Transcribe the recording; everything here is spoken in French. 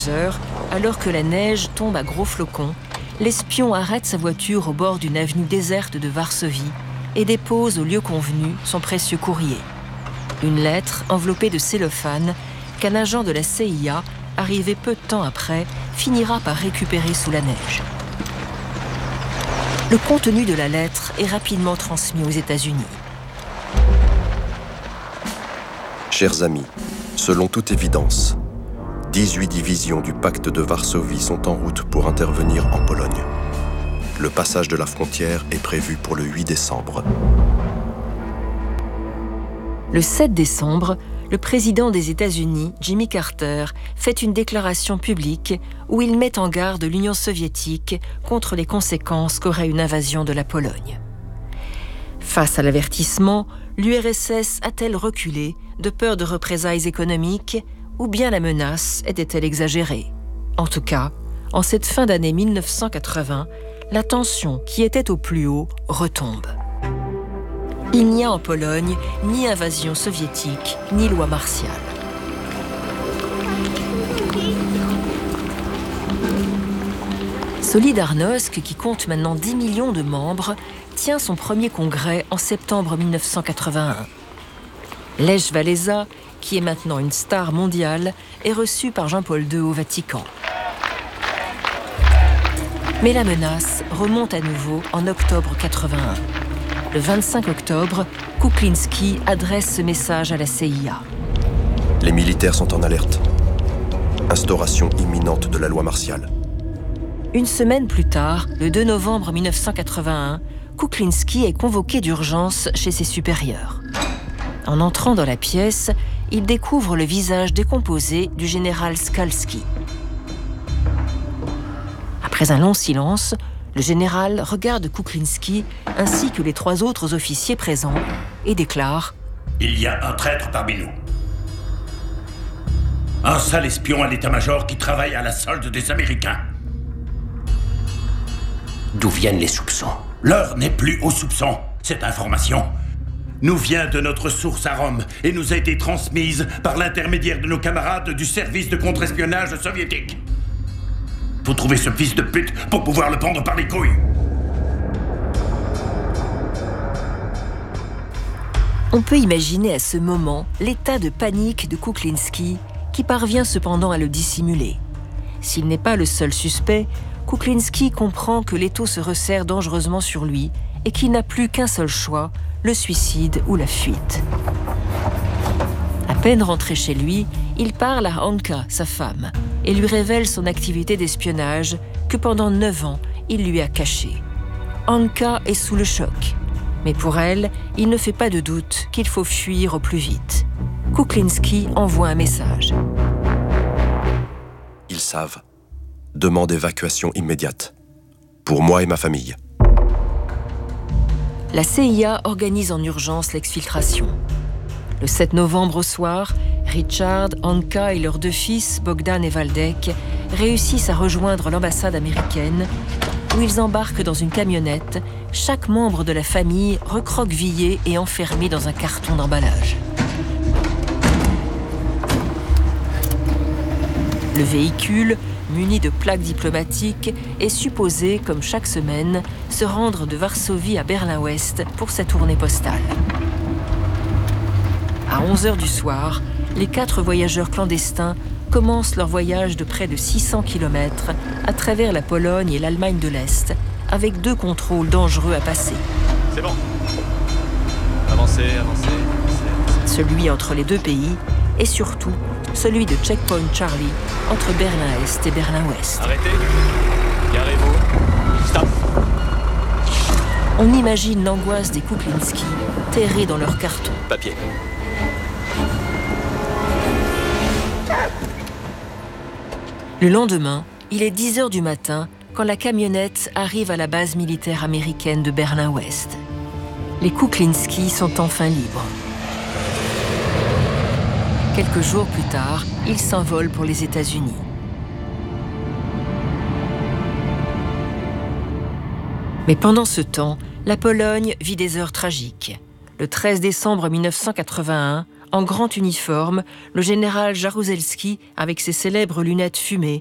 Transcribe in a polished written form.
heures, alors que la neige tombe à gros flocons, l'espion arrête sa voiture au bord d'une avenue déserte de Varsovie et dépose au lieu convenu son précieux courrier. Une lettre enveloppée de cellophane qu'un agent de la CIA, arrivé peu de temps après, finira par récupérer sous la neige. Le contenu de la lettre est rapidement transmis aux États-Unis. Chers amis, selon toute évidence, 18 divisions du pacte de Varsovie sont en route pour intervenir en Pologne. Le passage de la frontière est prévu pour le 8 décembre. Le 7 décembre, le président des États-Unis, Jimmy Carter, fait une déclaration publique où il met en garde l'Union soviétique contre les conséquences qu'aurait une invasion de la Pologne. Face à l'avertissement, l'URSS a-t-elle reculé de peur de représailles économiques ou bien la menace était-elle exagérée? En tout cas, en cette fin d'année 1980, la tension qui était au plus haut retombe. Il n'y a en Pologne ni invasion soviétique, ni loi martiale. Solidarnosc, qui compte maintenant 10 millions de membres, tient son premier congrès en septembre 1981. Lech Walesa, qui est maintenant une star mondiale, est reçu par Jean-Paul II au Vatican. Mais la menace remonte à nouveau en octobre 81. Le 25 octobre, Kuklinski adresse ce message à la CIA. Les militaires sont en alerte. Instauration imminente de la loi martiale. Une semaine plus tard, le 2 novembre 1981, Kuklinski est convoqué d'urgence chez ses supérieurs. En entrant dans la pièce, il découvre le visage décomposé du général Skalski. Après un long silence, le général regarde Kuklinski ainsi que les 3 autres officiers présents et déclare « Il y a un traître parmi nous. Un sale espion à l'état-major qui travaille à la solde des Américains. » D'où viennent les soupçons? L'heure n'est plus aux soupçons. Cette information nous vient de notre source à Rome et nous a été transmise par l'intermédiaire de nos camarades du service de contre-espionnage soviétique. Faut trouver ce fils de pute pour pouvoir le prendre par les couilles. On peut imaginer à ce moment l'état de panique de Kuklinski, qui parvient cependant à le dissimuler. S'il n'est pas le seul suspect, Kuklinski comprend que l'étau se resserre dangereusement sur lui et qu'il n'a plus qu'un seul choix, le suicide ou la fuite. À peine rentré chez lui, il parle à Anka, sa femme, et lui révèle son activité d'espionnage que pendant 9 ans, il lui a cachée. Anka est sous le choc, mais pour elle, il ne fait pas de doute qu'il faut fuir au plus vite. Kuklinski envoie un message. Ils savent. Demande évacuation immédiate. Pour moi et ma famille. La CIA organise en urgence l'exfiltration. Le 7 novembre au soir, Richard, Anka et leurs 2 fils, Bogdan et Waldek, réussissent à rejoindre l'ambassade américaine où ils embarquent dans une camionnette, chaque membre de la famille recroquevillé et enfermé dans un carton d'emballage. Le véhicule, muni de plaques diplomatiques, est supposé, comme chaque semaine, se rendre de Varsovie à Berlin-Ouest pour sa tournée postale. À 11h du soir, les 4 voyageurs clandestins commencent leur voyage de près de 600 km à travers la Pologne et l'Allemagne de l'Est, avec 2 contrôles dangereux à passer. C'est bon. Avancez, avancez, avancez. Celui entre les 2 pays et surtout celui de Checkpoint Charlie entre Berlin-Est et Berlin-Ouest. Arrêtez. Garez-vous. Stop. On imagine l'angoisse des Kuklinski terrés dans leur carton. Papier. Le lendemain, il est 10h du matin quand la camionnette arrive à la base militaire américaine de Berlin-Ouest. Les Kuklinski sont enfin libres. Quelques jours plus tard, ils s'envolent pour les États-Unis. Mais pendant ce temps, la Pologne vit des heures tragiques. Le 13 décembre 1981, En grand uniforme, le général Jaruzelski, avec ses célèbres lunettes fumées,